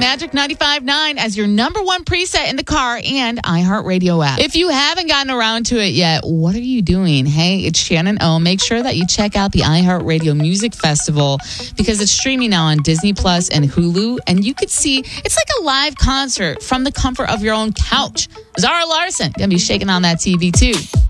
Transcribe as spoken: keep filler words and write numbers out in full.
Magic ninety-five point nine as your number one preset in the car and iHeartRadio app. If you haven't gotten around to it yet, what are you doing? Hey, it's Shannon O. Make sure that you check out the iHeartRadio Music Festival because it's streaming now on Disney Plus and Hulu, and you could see it's like a live concert from the comfort of your own couch. Zara Larson gonna be shaking on that T V too.